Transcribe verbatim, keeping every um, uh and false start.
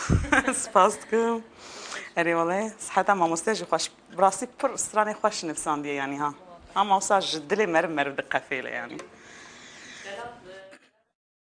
سپاس دکم. اری والله صحت ما مستج خوش براسي پر استراني خوش نفسان دي يعني ها. هم اوساج دلي مر مر دقة فيله يعني.